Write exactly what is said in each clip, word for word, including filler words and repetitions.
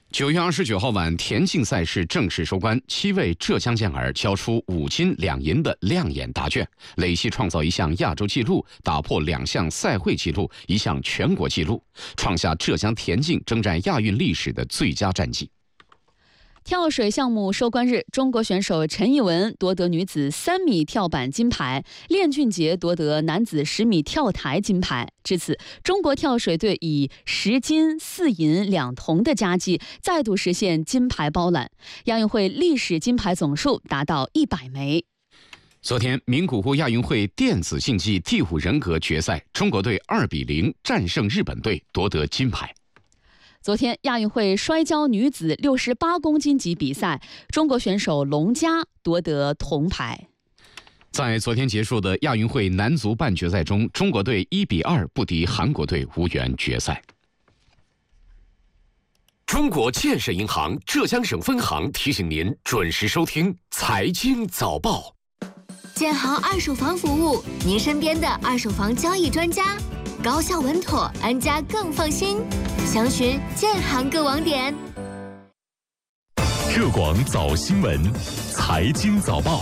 九月二十九号晚，田径赛事正式收官，七位浙江健儿交出五金两银的亮眼答卷，累计创造一项亚洲纪录，打破两项赛会纪录，一项全国纪录，创下浙江田径征战亚运历史的最佳战绩。 跳水项目收官日，中国选手陈艺文夺得女子三米跳板金牌，练俊杰夺得男子十米跳台金牌。至此，中国跳水队以十金四银两铜的佳绩，再度实现金牌包揽，亚运会历史金牌总数达到一百枚。 昨天，名古屋亚运会电子竞技第五人格决赛，中国队二比零战胜日本队，夺得金牌。 昨天，亚运会摔跤女子六十八公斤级比赛，中国选手龙佳夺得铜牌。 在昨天结束的亚运会男足半决赛中，中国队一比二不敌韩国队，无缘决赛。 中国建设银行浙江省分行提醒您准时收听财经早报。 建行二手房服务，您身边的二手房交易专家，高效稳妥，安家更放心。详询建行各网点。 浙广早新闻，财经早报。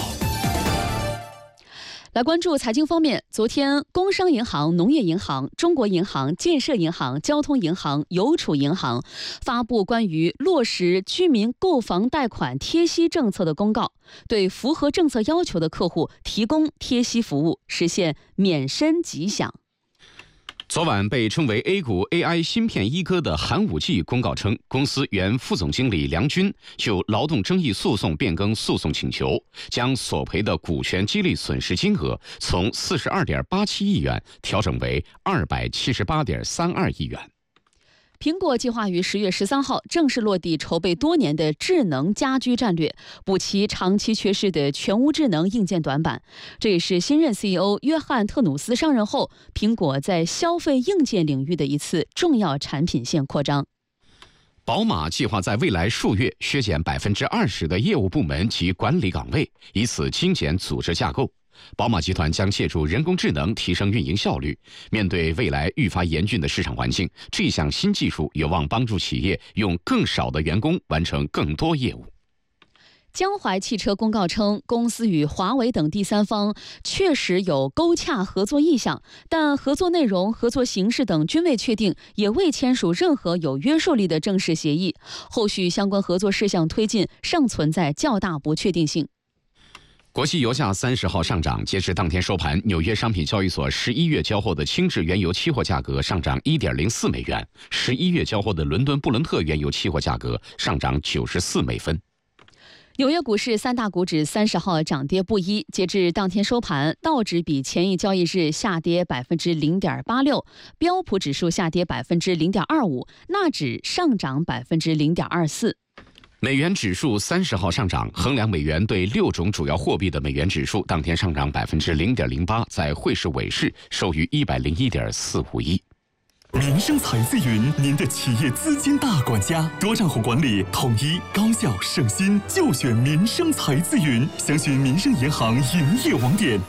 来关注财经方面，昨天，工商银行、农业银行、中国银行、建设银行、交通银行、邮储银行发布关于落实居民购房贷款贴息政策的公告，对符合政策要求的客户提供贴息服务，实现免申即享。 昨晚被称为 A 股 A I 芯片一哥的寒武纪公告称，公司原副总经理梁军就劳动争议诉讼变更诉讼请求，将索赔的股权激励损失金额从四十二点八七亿元调整为二百七十八点三二亿元。 苹果计划于十月十三号正式落地筹备多年的智能家居战略，补齐长期缺失的全屋智能硬件短板。这也是新任 C E O 约翰特努斯上任后，苹果在消费硬件领域的一次重要产品线扩张。 宝马计划在未来数月削减百分之二十的业务部门及管理岗位，以此精简组织架构。宝马集团将借助人工智能提升运营效率。面对未来愈发严峻的市场环境，这项新技术有望帮助企业用更少的员工完成更多业务。 江淮汽车公告称，公司与华为等第三方确实有勾洽合作意向，但合作内容、合作形式等均未确定，也未签署任何有约束力的正式协议。后续相关合作事项推进尚存在较大不确定性。 国际油价三十号上涨，截至当天收盘，纽约商品交易所十一月交货的轻质原油期货价格上涨 一点零四美元，十一月交货的伦敦布伦特原油期货价格上涨九十四美分。 纽约股市三大股指三十号涨跌不一，截至当天收盘，道指比前一交易日下跌百分之零点八六，标普指数下跌百分之零点二五，纳指上涨百分之零点二四。 美元指数三十号上涨，衡量美元对六种主要货币的美元指数当天上涨百分之零点零八，在汇市尾市收于一百零一点四五一。 民生财自云，您的企业资金大管家，多账户管理，统一高效省心，就选民生财自云。详询民生银行营业网点。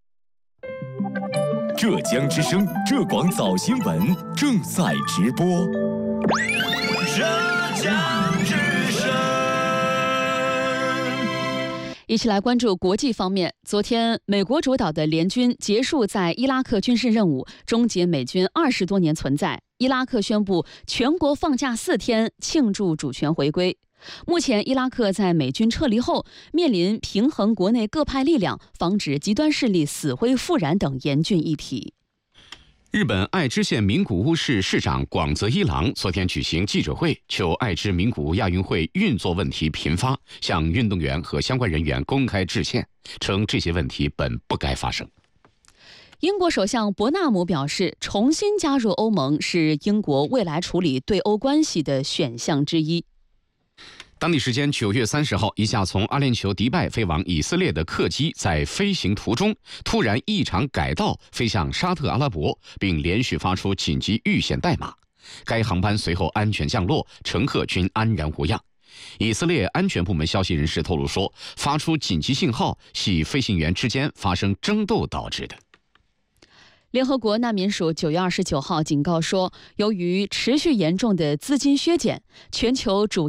浙江之声浙广早新闻正在直播。 浙江之声。 一起来关注国际方面。昨天，美国主导的联军结束在伊拉克军事任务，终结美军二十多年存在。伊拉克宣布全国放假四天，庆祝主权回归。目前，伊拉克在美军撤离后，面临平衡国内各派力量、防止极端势力死灰复燃等严峻议题。 日本爱知县名古屋市市长广泽一郎昨天举行记者会，就爱知名古屋亚运会运作问题频发，向运动员和相关人员公开致歉，称这些问题本不该发生。 英国首相伯纳姆表示，重新加入欧盟是英国未来处理对欧关系的选项之一。 当地时间九月三十号，一架从阿联酋迪拜飞往以色列的客机在飞行途中突然异常改道飞向沙特阿拉伯，并连续发出紧急预险代码。该航班随后安全降落，乘客均安然无恙。以色列安全部门消息人士透露说，发出紧急信号系飞行员之间发生争斗导致的。 联合国难民署九月二十九号警告说，由于持续严重的资金削减，全球主